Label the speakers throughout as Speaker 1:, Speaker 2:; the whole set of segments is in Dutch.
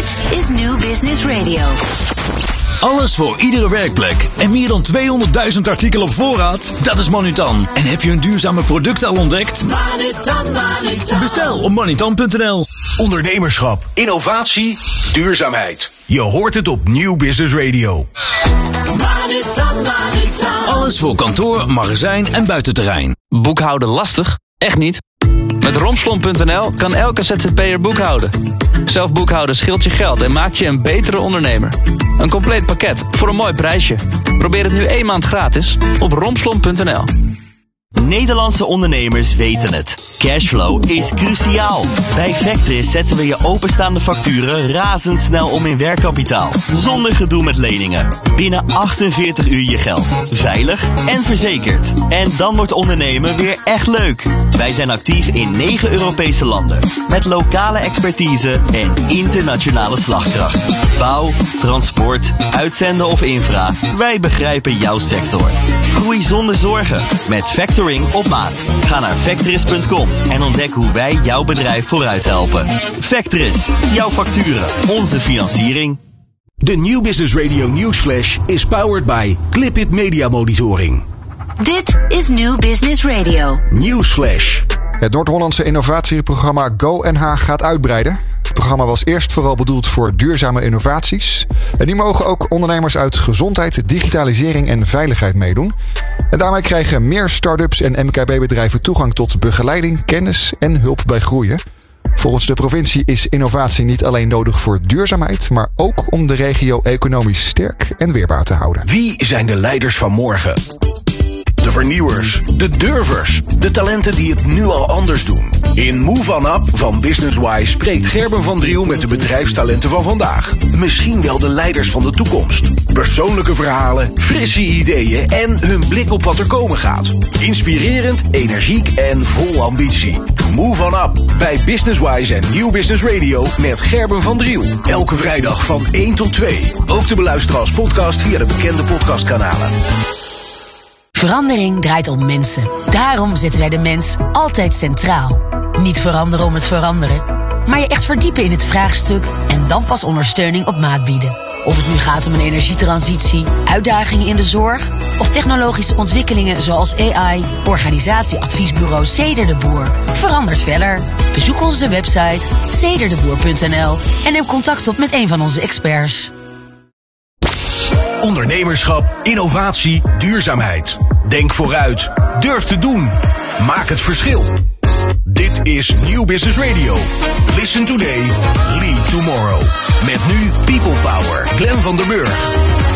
Speaker 1: Dit is New Business Radio.
Speaker 2: Alles voor iedere werkplek en meer dan 200.000 artikelen op voorraad? Dat is Manutan. En heb je een duurzame product al ontdekt? Manutan. Bestel op manutan.nl.
Speaker 3: Ondernemerschap, innovatie, duurzaamheid. Je hoort het op New Business Radio.
Speaker 2: Alles voor kantoor, magazijn en buitenterrein.
Speaker 4: Boekhouden lastig? Echt niet. Met Romslomp.nl kan elke ZZP'er boekhouden. Zelf boekhouden scheelt je geld en maakt je een betere ondernemer. Een compleet pakket voor een mooi prijsje. Probeer het nu 1 maand gratis op Romslomp.nl.
Speaker 5: Nederlandse ondernemers weten het. Cashflow is cruciaal. Bij Vectris zetten we je openstaande facturen razendsnel om in werkkapitaal. Zonder gedoe met leningen. Binnen 48 uur je geld. Veilig en verzekerd. En dan wordt ondernemen weer echt leuk. Wij zijn actief in 9 Europese landen. Met lokale expertise en internationale slagkracht. Bouw, transport, uitzenden of infra. Wij begrijpen jouw sector. Groei zonder zorgen. Met Factoring op maat. Ga naar Vectris.com en ontdek hoe wij jouw bedrijf vooruit helpen. Vectris, jouw facturen, onze financiering.
Speaker 3: De New Business Radio Newsflash is powered by Clipit Media Monitoring.
Speaker 1: Dit is New Business Radio.
Speaker 3: Newsflash.
Speaker 6: Het Noord-Hollandse innovatieprogramma GoNH gaat uitbreiden. Het programma was eerst vooral bedoeld voor duurzame innovaties. En nu mogen ook ondernemers uit gezondheid, digitalisering en veiligheid meedoen. En daarmee krijgen meer start-ups en MKB-bedrijven toegang tot begeleiding, kennis en hulp bij groeien. Volgens de provincie is innovatie niet alleen nodig voor duurzaamheid, maar ook om de regio economisch sterk en weerbaar te houden.
Speaker 3: Wie zijn de leiders van morgen? De vernieuwers, de durvers, de talenten die het nu al anders doen. In Move On Up van Businesswise spreekt Gerben van Driel met de bedrijfstalenten van vandaag. Misschien wel de leiders van de toekomst. Persoonlijke verhalen, frisse ideeën en hun blik op wat er komen gaat. Inspirerend, energiek en vol ambitie. Move On Up bij Businesswise en New Business Radio met Gerben van Driel. Elke vrijdag van 1 tot 2. Ook te beluisteren als podcast via de bekende podcastkanalen.
Speaker 7: Verandering draait om mensen. Daarom zetten wij de mens altijd centraal. Niet veranderen om het veranderen, maar je echt verdiepen in het vraagstuk en dan pas ondersteuning op maat bieden. Of het nu gaat om een energietransitie, uitdagingen in de zorg of technologische ontwikkelingen zoals AI, organisatieadviesbureau Ceder de Boer verandert verder. Bezoek onze website cederdeboer.nl en neem contact op met een van onze experts.
Speaker 3: Ondernemerschap, innovatie, duurzaamheid. Denk vooruit. Durf te doen. Maak het verschil. Dit is New Business Radio. Listen today, lead tomorrow. Met nu People Power. Glenn van der Burg.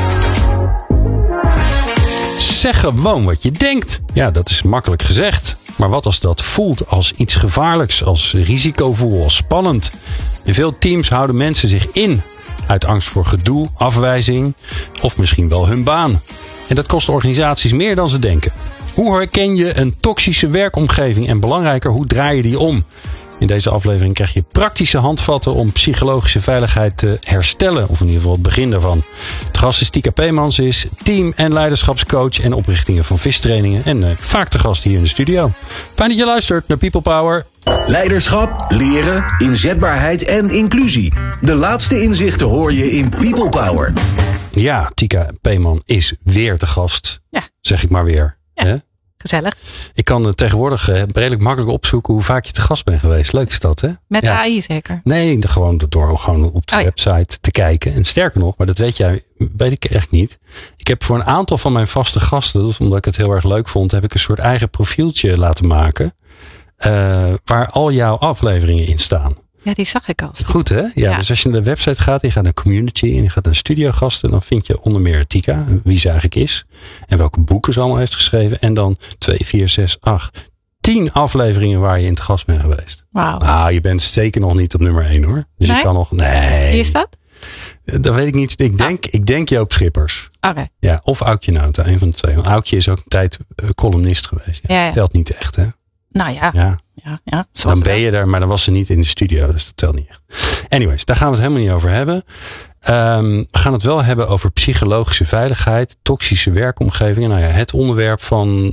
Speaker 8: Zeg gewoon wat je denkt. Ja, dat is makkelijk gezegd. Maar wat als dat voelt als iets gevaarlijks, als risicovol, als spannend? In veel teams houden mensen zich in. Uit angst voor gedoe, afwijzing of misschien wel hun baan. En dat kost organisaties meer dan ze denken. Hoe herken je een toxische werkomgeving en belangrijker, hoe draai je die om? In deze aflevering krijg je praktische handvatten om psychologische veiligheid te herstellen. Of in ieder geval het begin daarvan. Het gast is Tika Peemans, ze is team- en leiderschapscoach en oprichtingen van vistrainingen. En vaak te gast hier in de studio. Fijn dat je luistert naar People Power.
Speaker 3: Leiderschap, leren, inzetbaarheid en inclusie. De laatste inzichten hoor je in People Power.
Speaker 8: Ja, Tika Peeman is weer te gast.
Speaker 9: Ja.
Speaker 8: Zeg ik maar weer.
Speaker 9: Ja.
Speaker 8: Hè?
Speaker 9: Gezellig.
Speaker 8: Ik kan tegenwoordig redelijk makkelijk opzoeken hoe vaak je te gast bent geweest. Leuk is dat, hè?
Speaker 9: Met AI zeker?
Speaker 8: Nee, gewoon door op de website te kijken. En sterker nog, maar dat weet ik echt niet. Ik heb voor een aantal van mijn vaste gasten, dat is omdat ik het heel erg leuk vond, heb ik een soort eigen profieltje laten maken. Waar al jouw afleveringen in staan.
Speaker 9: Ja, die zag ik al.
Speaker 8: Goed, hè? Ja, dus als je naar de website gaat, je gaat naar community en je gaat naar studiogasten, dan vind je onder meer Tika, wie ze eigenlijk is. En welke boeken ze allemaal heeft geschreven. En dan 2, 4, 6, 8, 10 afleveringen waar je in te gast bent geweest.
Speaker 9: Wauw.
Speaker 8: Nou, je bent zeker nog niet op nummer 1 hoor. Dus
Speaker 9: nee?
Speaker 8: je kan nog... Nee.
Speaker 9: Wie is dat?
Speaker 8: Dat weet ik niet. Ik denk Joop Schippers.
Speaker 9: Oké.
Speaker 8: Ja, of Aukje Nauta, een van de twee. Want Aukje is ook een tijd columnist geweest. Ja,
Speaker 9: Ja.
Speaker 8: Telt niet echt, hè?
Speaker 9: Nou ja.
Speaker 8: Ja. Dan ben je daar, maar dan was ze niet in de studio. Dus dat telt niet echt. Anyways, daar gaan we het helemaal niet over hebben. We gaan het wel hebben over psychologische veiligheid. Toxische werkomgevingen. Nou ja, het onderwerp van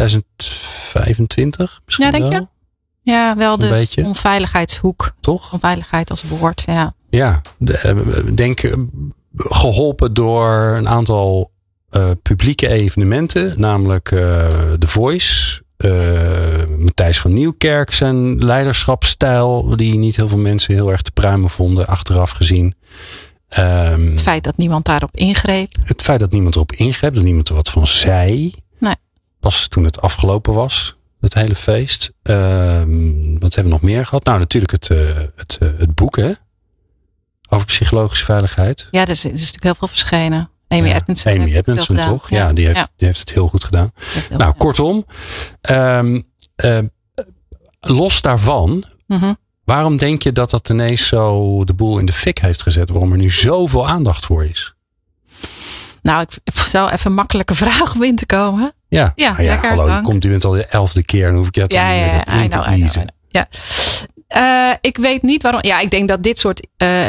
Speaker 8: 2025 misschien
Speaker 9: ja, denk
Speaker 8: wel.
Speaker 9: je? Ja, wel de
Speaker 8: beetje.
Speaker 9: onveiligheidshoek.
Speaker 8: Toch?
Speaker 9: Onveiligheid als woord, ja.
Speaker 8: Ja, denk geholpen door een aantal publieke evenementen. Namelijk The Voice. Matthijs van Nieuwkerk zijn leiderschapsstijl. Die niet heel veel mensen heel erg te pruimen vonden. Achteraf gezien.
Speaker 9: Het feit dat niemand daarop ingreep.
Speaker 8: Het feit dat niemand erop ingreep. Dat niemand er wat van zei.
Speaker 9: Nee.
Speaker 8: Pas toen het afgelopen was. Het hele feest. Wat hebben we nog meer gehad? Nou, natuurlijk het boek, hè? Over psychologische veiligheid.
Speaker 9: Ja, er is natuurlijk heel veel verschenen. Amy Edmondson
Speaker 8: toch? Ja, die heeft het heel goed gedaan. Nou, kortom. Los daarvan.
Speaker 9: Mm-hmm.
Speaker 8: Waarom denk je dat dat ineens zo de boel in de fik heeft gezet? Waarom er nu zoveel aandacht voor is?
Speaker 9: Nou, ik zou even een makkelijke vraag om in te komen.
Speaker 8: Ja,
Speaker 9: lekker.
Speaker 8: Hallo, je bent al de 11e keer en hoef ik je het dan in te kiezen.
Speaker 9: Ja. Ik weet niet waarom. Ja, ik denk dat dit soort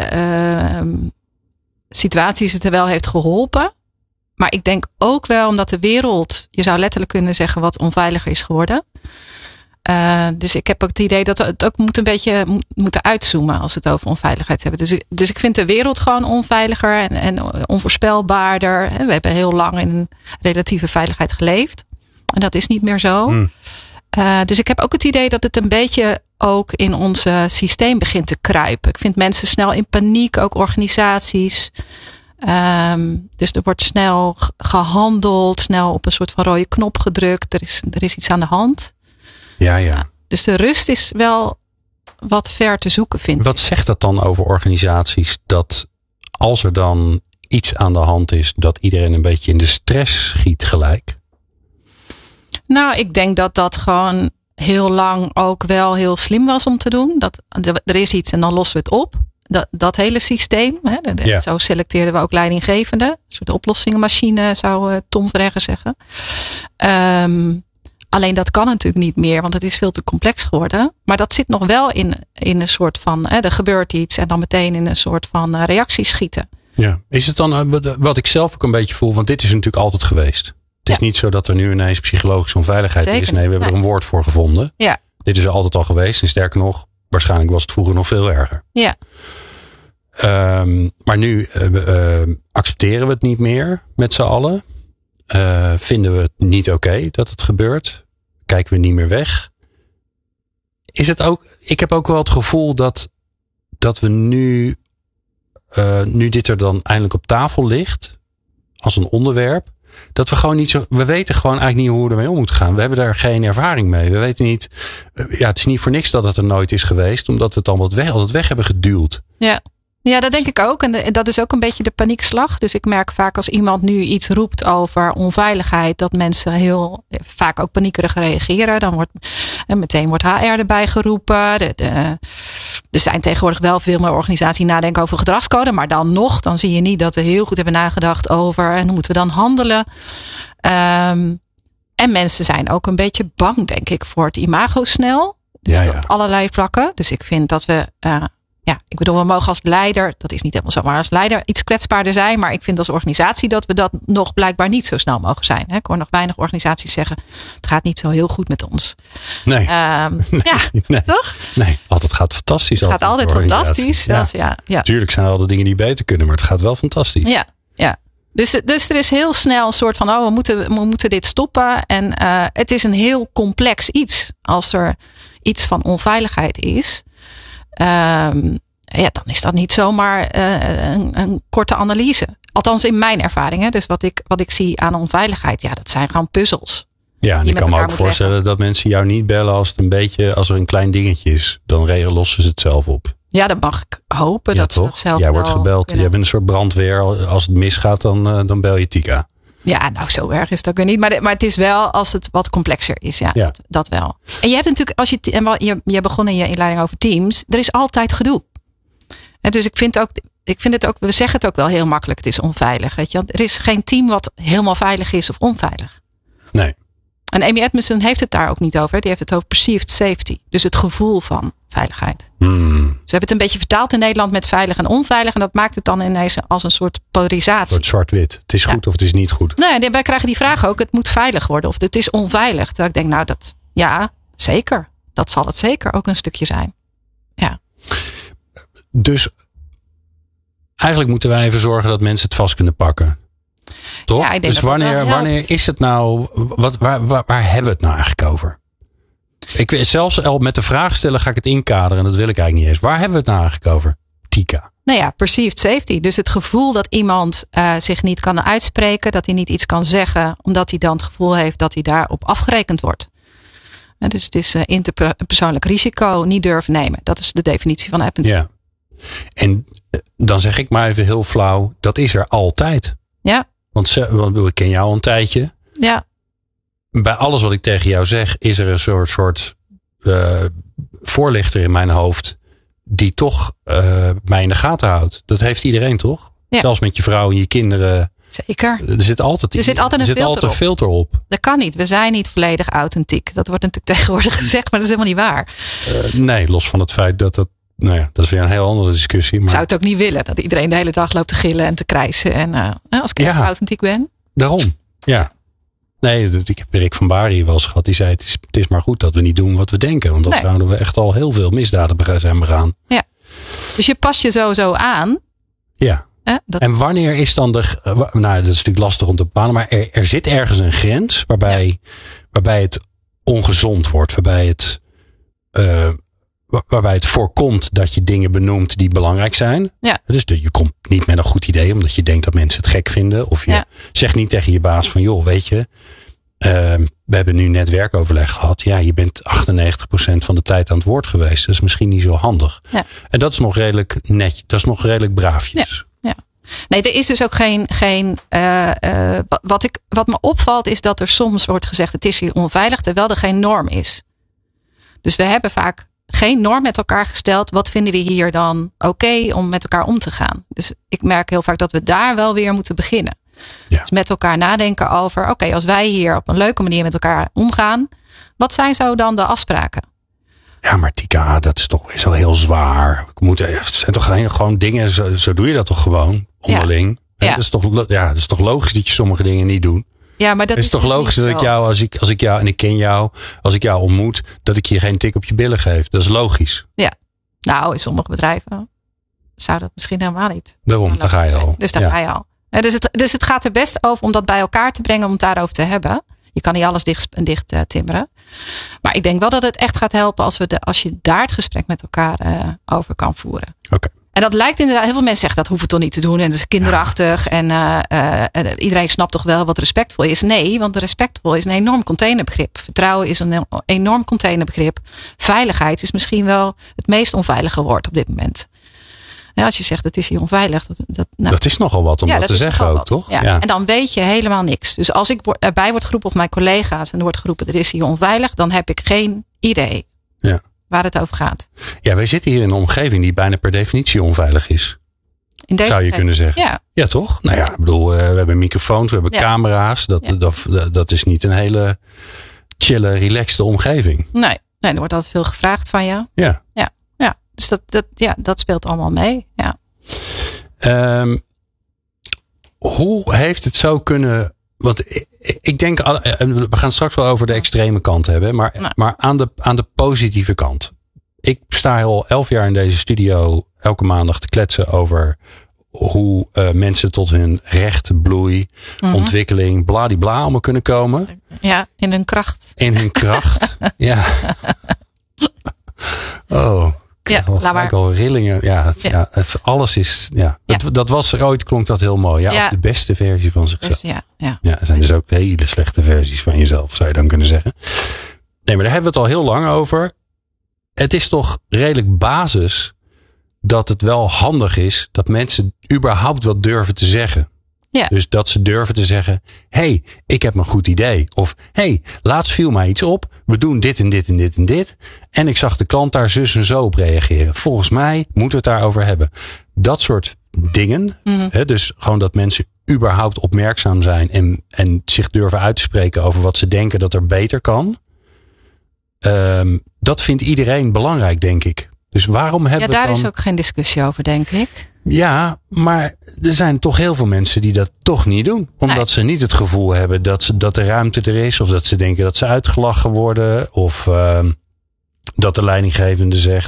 Speaker 9: situaties het er wel heeft geholpen. Maar ik denk ook wel omdat de wereld, je zou letterlijk kunnen zeggen, wat onveiliger is geworden. Dus ik heb ook het idee dat we het ook een beetje moeten uitzoomen als we het over onveiligheid hebben. Dus ik vind de wereld gewoon onveiliger en onvoorspelbaarder. We hebben heel lang in een relatieve veiligheid geleefd. En dat is niet meer zo. Dus ik heb ook het idee dat het een beetje ook in ons systeem begint te kruipen. Ik vind mensen snel in paniek, ook organisaties. Dus er wordt snel gehandeld, snel op een soort van rode knop gedrukt. Er is iets aan de hand.
Speaker 8: Ja.
Speaker 9: Dus de rust is wel wat ver te zoeken, vind ik.
Speaker 8: Wat zegt dat dan over organisaties? Dat als er dan iets aan de hand is, dat iedereen een beetje in de stress schiet gelijk?
Speaker 9: Nou, ik denk dat dat gewoon heel lang ook wel heel slim was om te doen. Er is iets en dan lossen we het op. Dat hele systeem. Hè, Zo selecteerden we ook leidinggevenden. Een soort oplossingenmachine zou Tom Verheggen zeggen. Alleen dat kan natuurlijk niet meer, want het is veel te complex geworden. Maar dat zit nog wel in een soort van, er gebeurt iets en dan meteen in een soort van reactie schieten.
Speaker 8: Ja, is het dan wat ik zelf ook een beetje voel, want dit is natuurlijk altijd geweest. Het is niet zo dat er nu ineens psychologische onveiligheid is. Nee, we hebben er een woord voor gevonden.
Speaker 9: Ja.
Speaker 8: Dit is er altijd al geweest. En sterker nog, waarschijnlijk was het vroeger nog veel erger.
Speaker 9: Ja.
Speaker 8: Maar nu accepteren we het niet meer met z'n allen. Vinden we het niet oké dat het gebeurt? Kijken we niet meer weg? Is het ook? Ik heb ook wel het gevoel dat we nu dit er dan eindelijk op tafel ligt als een onderwerp, dat we gewoon niet zo. We weten gewoon eigenlijk niet hoe we ermee om moeten gaan. We hebben daar geen ervaring mee. We weten niet. Het is niet voor niks dat het er nooit is geweest, omdat we het altijd weg hebben geduwd.
Speaker 9: Ja, dat denk ik ook. En dat is ook een beetje de paniekslag. Dus ik merk vaak als iemand nu iets roept over onveiligheid, dat mensen heel vaak ook paniekerig reageren. Dan meteen wordt HR erbij geroepen. Er zijn tegenwoordig wel veel meer organisaties die nadenken over gedragscode. Maar dan zie je niet dat we heel goed hebben nagedacht over en hoe moeten we dan handelen. En mensen zijn ook een beetje bang, denk ik, voor het imago snel. Dus op allerlei vlakken. Dus ik vind dat we ik bedoel, we mogen als leider, dat is niet helemaal zo, maar als leider iets kwetsbaarder zijn. Maar ik vind als organisatie dat we dat nog blijkbaar niet zo snel mogen zijn. Ik hoor nog weinig organisaties zeggen, het gaat niet zo heel goed met ons.
Speaker 8: Nee.
Speaker 9: Nee. Toch?
Speaker 8: Nee, altijd gaat fantastisch.
Speaker 9: Het gaat altijd fantastisch.
Speaker 8: Ja. Tuurlijk zijn er altijd dingen die beter kunnen, maar het gaat wel fantastisch.
Speaker 9: Ja. Dus er is heel snel een soort van, we moeten dit stoppen. En het is een heel complex iets. Als er iets van onveiligheid is, dan is dat niet zomaar een korte analyse. Althans in mijn ervaringen. Dus wat ik zie aan onveiligheid, dat zijn gewoon puzzels.
Speaker 8: Ja, en ik kan me ook voorstellen dat mensen jou niet bellen als er een klein dingetje is. Dan lossen ze het zelf op.
Speaker 9: Ja, dat mag ik hopen. Dat
Speaker 8: toch?
Speaker 9: Ze zelf
Speaker 8: jij wordt gebeld.
Speaker 9: Kunnen.
Speaker 8: Jij bent een soort brandweer. Als het misgaat, dan bel je Tika.
Speaker 9: Ja, nou zo erg is het ook weer niet. Maar het is wel als het wat complexer is. Ja. Dat wel. En je hebt natuurlijk, je begon in je inleiding over teams. Er is altijd gedoe. En dus ik vind het ook, we zeggen het ook wel heel makkelijk. Het is onveilig. Weet je? Er is geen team wat helemaal veilig is of onveilig.
Speaker 8: Nee.
Speaker 9: En Amy Edmondson heeft het daar ook niet over. Die heeft het over perceived safety. Dus het gevoel van veiligheid. Ze hebben het een beetje vertaald in Nederland met veilig en onveilig. En dat maakt het dan ineens als een soort polarisatie. Een soort
Speaker 8: zwart-wit. Het is goed of het is niet goed.
Speaker 9: Nee, wij krijgen die vraag ook. Het moet veilig worden of het is onveilig. Terwijl ik denk, zeker. Dat zal het zeker ook een stukje zijn. Ja.
Speaker 8: Dus eigenlijk moeten wij even zorgen dat mensen het vast kunnen pakken. Toch?
Speaker 9: Ja, ik denk
Speaker 8: dus
Speaker 9: dat
Speaker 8: wanneer is het nou... Waar hebben we het nou eigenlijk over? Ik weet, zelfs al met de vraag stellen ga ik het inkaderen. En dat wil ik eigenlijk niet eens. Waar hebben we het nou eigenlijk over? Tika.
Speaker 9: Nou ja, perceived safety. Dus het gevoel dat iemand zich niet kan uitspreken. Dat hij niet iets kan zeggen. Omdat hij dan het gevoel heeft dat hij daarop afgerekend wordt. Dus het is interpersoonlijk risico niet durven nemen. Dat is de definitie van apathy.
Speaker 8: Ja. En dan zeg ik maar even heel flauw. Dat is er altijd.
Speaker 9: Ja.
Speaker 8: Want ik ken jou al een tijdje.
Speaker 9: Ja.
Speaker 8: Bij alles wat ik tegen jou zeg, is er een soort voorlichter in mijn hoofd. Die toch mij in de gaten houdt. Dat heeft iedereen toch? Ja. Zelfs met je vrouw en je kinderen.
Speaker 9: Zeker.
Speaker 8: Er zit altijd een filter op.
Speaker 9: Dat kan niet. We zijn niet volledig authentiek. Dat wordt natuurlijk tegenwoordig gezegd, maar dat is helemaal niet waar.
Speaker 8: Nee, los van het feit dat nou ja, dat is weer een heel andere discussie. Maar...
Speaker 9: Ik zou het ook niet willen. Dat iedereen de hele dag loopt te gillen en te krijsen. En als ik echt authentiek ben.
Speaker 8: Daarom, ja. Nee, ik heb Rick van Bari hier wel eens gehad. Die zei, het is maar goed dat we niet doen wat we denken. Want dat zouden we echt al heel veel misdaden zijn begaan. Ja.
Speaker 9: Dus je past je sowieso aan.
Speaker 8: Ja. En wanneer is dan nou, dat is natuurlijk lastig om te bepalen. Maar er zit ergens een grens waarbij het ongezond wordt. Waarbij het voorkomt dat je dingen benoemt die belangrijk zijn. Ja. Dus je komt niet met een goed idee omdat je denkt dat mensen het gek vinden. Of je zegt niet tegen je baas van joh, weet je, we hebben nu net werkoverleg gehad. Ja, je bent 98% van de tijd aan het woord geweest. Dat is misschien niet zo handig. Ja. En dat is nog redelijk net. Dat is nog redelijk braafjes.
Speaker 9: Ja. Nee, er is dus ook geen wat me opvalt is dat er soms wordt gezegd het is hier onveilig, terwijl er geen norm is. Dus we hebben vaak geen norm met elkaar gesteld. Wat vinden we hier dan oké om met elkaar om te gaan? Dus ik merk heel vaak dat we daar wel weer moeten beginnen. Ja. Dus met elkaar nadenken over oké, als wij hier op een leuke manier met elkaar omgaan, wat zijn zo dan de afspraken?
Speaker 8: Ja, maar Tika, dat is toch weer zo heel zwaar. Het zijn toch gewoon dingen, zo doe je dat toch gewoon onderling? Ja. Ja. Dat is toch logisch dat je sommige dingen niet doet?
Speaker 9: Ja, maar dat
Speaker 8: is toch dus logisch dat ik jou, als ik jou en ik ken jou, als ik jou ontmoet, dat ik je geen tik op je billen geef. Dat is logisch.
Speaker 9: Ja, nou in sommige bedrijven zou dat misschien helemaal niet.
Speaker 8: Daarom, daar ga je al.
Speaker 9: Dus daar ga je al. Dus het gaat er best over om dat bij elkaar te brengen, om het daarover te hebben. Je kan niet alles dicht timmeren. Maar ik denk wel dat het echt gaat helpen als je daar het gesprek met elkaar over kan voeren.
Speaker 8: Oké.
Speaker 9: En dat lijkt inderdaad, heel veel mensen zeggen dat hoeven we toch niet te doen. En dat is kinderachtig. Ja. En iedereen snapt toch wel wat respectvol is. Nee, want respectvol is een enorm containerbegrip. Vertrouwen is een enorm containerbegrip. Veiligheid is misschien wel het meest onveilige woord op dit moment. Ja, als je zegt het is hier onveilig.
Speaker 8: Dat is nogal wat om dat te zeggen ook, toch?
Speaker 9: Ja. Ja. En dan weet je helemaal niks. Dus als ik erbij word geroepen of mijn collega's en er wordt geroepen er is hier onveilig. Dan heb ik geen idee. Ja. Waar het over gaat.
Speaker 8: Ja, wij zitten hier in een omgeving die bijna per definitie onveilig is. Zou je kunnen zeggen. Ja, toch? Nou ja, ik bedoel, we hebben microfoons, we hebben camera's. Dat is niet een hele chille, relaxte omgeving.
Speaker 9: Nee, er wordt altijd veel gevraagd van je.
Speaker 8: Ja.
Speaker 9: Dus dat speelt allemaal mee. Ja.
Speaker 8: Hoe heeft het zo kunnen... Want ik denk, we gaan straks wel over de extreme kant hebben. Maar aan de positieve kant. Ik sta al 11 jaar in deze studio elke maandag te kletsen over hoe mensen tot hun recht, bloei, ontwikkeling, bladibla allemaal kunnen komen.
Speaker 9: Ja, in hun kracht.
Speaker 8: In hun kracht, ja. Oh,
Speaker 9: ja, laat maar.
Speaker 8: Al rillingen. Alles is. Ja. Dat was er ooit, klonk dat heel mooi. Ja, of de beste versie van zichzelf.
Speaker 9: Dus, ja,
Speaker 8: er zijn dus ook hele slechte versies van jezelf, zou je dan kunnen zeggen. Nee, maar daar hebben we het al heel lang over. Het is toch redelijk basis dat het wel handig is dat mensen überhaupt wat durven te zeggen. Ja. Dus dat ze durven te zeggen, hey, ik heb een goed idee. Of, hey, laatst viel mij iets op. We doen dit en dit en dit en dit. En ik zag de klant daar zus en zo op reageren. Volgens mij moeten we het daarover hebben. Dat soort dingen. Dus gewoon dat mensen überhaupt opmerkzaam zijn. En zich durven uit te spreken over wat ze denken dat er beter kan. Dat vindt iedereen belangrijk, denk ik. Dus waarom hebben we
Speaker 9: daar is ook geen discussie over, denk ik.
Speaker 8: Ja, maar er zijn toch heel veel mensen die dat toch niet doen. Omdat ze niet het gevoel hebben dat de ruimte er is. Of dat ze denken dat ze uitgelachen worden. Of dat de leidinggevende zegt,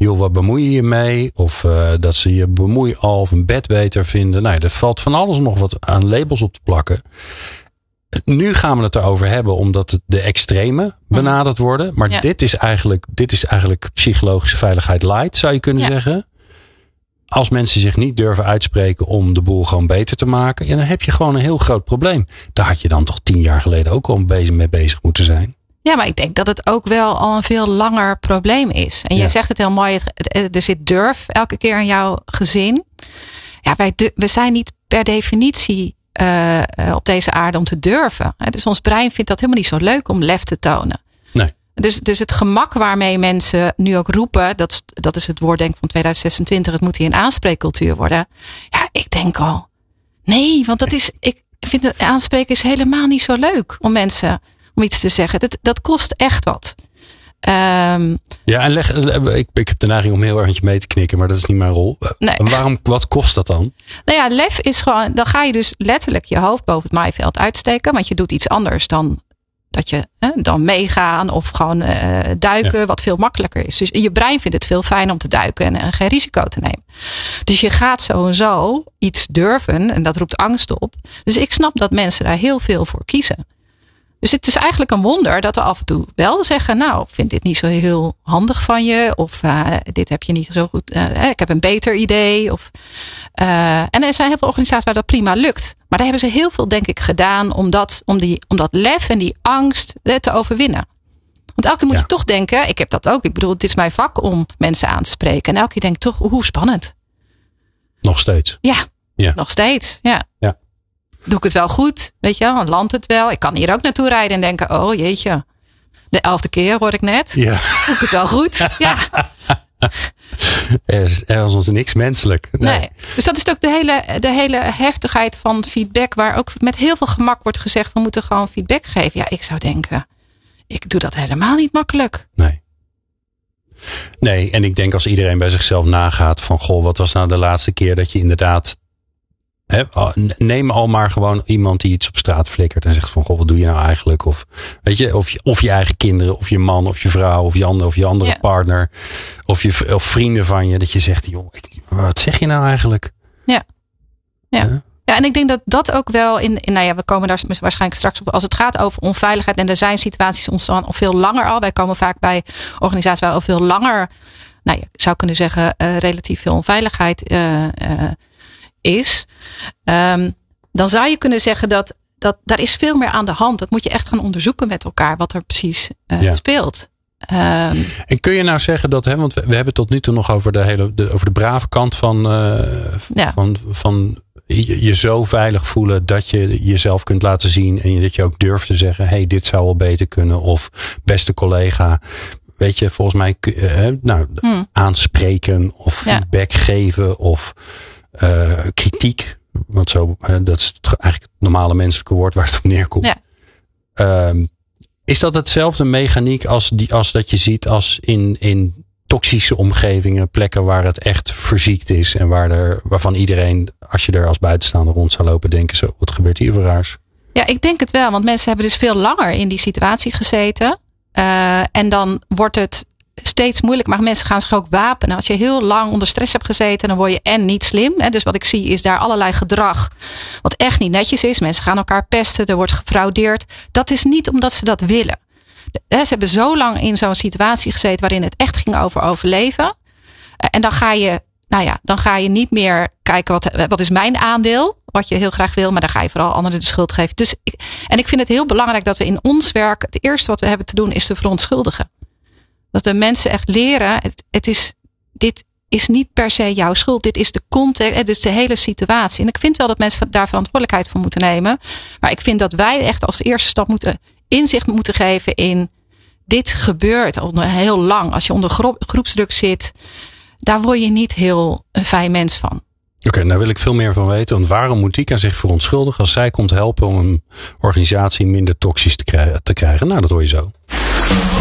Speaker 8: joh, wat bemoei je je mee? Of dat ze je bemoeial of een bed beter vinden. Nou, er valt van alles nog wat aan labels op te plakken. Nu gaan we het erover hebben omdat de extreme benaderd worden. Maar dit is eigenlijk psychologische veiligheid light, zou je kunnen zeggen. Als mensen zich niet durven uitspreken om de boel gewoon beter te maken. Ja, dan heb je gewoon een heel groot probleem. Daar had je dan toch 10 jaar geleden ook al mee bezig moeten zijn. Ja, maar ik denk dat het ook wel al een veel langer probleem is. En je zegt het heel mooi, er zit durf elke keer in jouw gezin. Ja, we zijn niet per definitie op deze aarde om te durven. Dus ons brein vindt dat helemaal niet zo leuk om lef te tonen. Nee. Dus het gemak waarmee mensen nu ook roepen, dat is het woord van 2026, het moet hier een aanspreekcultuur worden. Ja, ik denk al, nee, want ik vind het aanspreken is helemaal niet zo leuk om mensen om iets te zeggen. Dat kost echt wat. Ja, en ik heb de neiging om heel erg mee te knikken, maar dat is niet mijn rol. Nee. Wat kost dat dan? Nou ja, lef is gewoon, dan ga je dus letterlijk je hoofd boven het maaiveld uitsteken, want je doet iets anders dan dat je dan meegaan of gewoon duiken, wat veel makkelijker is. Dus je brein vindt het veel fijner om te duiken en geen risico te nemen. Dus je gaat sowieso iets durven en dat roept angst op. Dus ik snap dat mensen daar heel veel voor kiezen. Dus het is eigenlijk een wonder dat we af en toe wel zeggen, nou, ik vind dit niet zo heel handig van je. Of dit heb je niet zo goed. Ik heb een beter idee. En er zijn heel veel organisaties waar dat prima lukt. Maar daar hebben ze heel veel, denk ik, gedaan om dat lef en die angst te overwinnen. Want elke keer moet je toch denken, ik heb dat ook. Ik bedoel, het is mijn vak om mensen aan te spreken. En elke keer denk ik toch, hoe spannend. Nog steeds. Ja, nog steeds. Ja. Doe ik het wel goed? Weet je, dan landt het wel. Ik kan hier ook naartoe rijden en denken, oh jeetje. De 11e keer hoor ik net. Ja. Doe ik het wel goed? Ja. Er is ons niks menselijk. Nee. Dus dat is ook de hele heftigheid van feedback. Waar ook met heel veel gemak wordt gezegd, we moeten gewoon feedback geven. Ja, ik zou denken, ik doe dat helemaal niet makkelijk. Nee, en ik denk als iedereen bij zichzelf nagaat van, goh, wat was nou de laatste keer dat je inderdaad, neem al maar gewoon iemand die iets op straat flikkert en zegt van, goh, wat doe je nou eigenlijk? Of weet je, of je eigen kinderen, of je man, of je vrouw, of je andere partner, of vrienden van je, dat je zegt, joh, wat zeg je nou eigenlijk? Ja, en ik denk dat ook wel we komen daar waarschijnlijk straks op. Als het gaat over onveiligheid, en er zijn situaties ontstaan al veel langer al. Wij komen vaak bij organisaties waar al veel langer, je zou kunnen zeggen, relatief veel onveiligheid is. Dan zou je kunnen zeggen dat daar is veel meer aan de hand. Dat moet je echt gaan onderzoeken met elkaar, wat er precies speelt. En kun je nou zeggen dat, want we hebben tot nu toe nog over over de brave kant van je zo veilig voelen dat je jezelf kunt laten zien en dat je ook durft te zeggen, hey, dit zou wel beter kunnen, of beste collega, weet je, volgens mij aanspreken of feedback geven of kritiek, want zo, dat is eigenlijk het normale menselijke woord waar het op neerkomt. Is dat hetzelfde mechaniek als dat je ziet als in toxische omgevingen, plekken waar het echt verziekt is en waarvan iedereen, als je er als buitenstaander rond zou lopen, denken zo, wat gebeurt hier voor raars? Ja, ik denk het wel, want mensen hebben dus veel langer in die situatie gezeten. En dan wordt het steeds moeilijk, maar mensen gaan zich ook wapenen. Als je heel lang onder stress hebt gezeten, dan word je niet slim. Dus wat ik zie is daar allerlei gedrag wat echt niet netjes is. Mensen gaan elkaar pesten, er wordt gefraudeerd. Dat is niet omdat ze dat willen. Ze hebben zo lang in zo'n situatie gezeten waarin het echt ging over overleven. En dan ga je niet meer kijken wat is mijn aandeel, wat je heel graag wil, maar dan ga je vooral anderen de schuld geven. En ik vind het heel belangrijk dat we in ons werk, het eerste wat we hebben te doen is te verontschuldigen. Dat de mensen echt leren, dit is niet per se jouw schuld. Dit is de context, dit is de hele situatie. En ik vind wel dat mensen daar verantwoordelijkheid voor moeten nemen. Maar ik vind dat wij echt als eerste stap inzicht moeten geven in, dit gebeurt al heel lang. Als je onder groepsdruk zit, daar word je niet heel een fijn mens van. Oké, daar wil ik veel meer van weten. Want waarom moet Tika zich verontschuldigen als zij komt helpen om een organisatie minder toxisch te krijgen? Nou, dat hoor je zo.